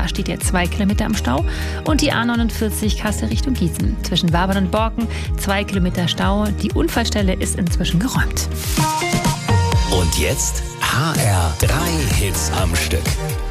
Da steht jetzt 2 Kilometer am Stau. Und die A49 Kassel Richtung Gießen. Zwischen Wabern und Borken 2 Kilometer Stau. Die Unfallstelle ist inzwischen geräumt. Und jetzt HR3 Hits am Stück.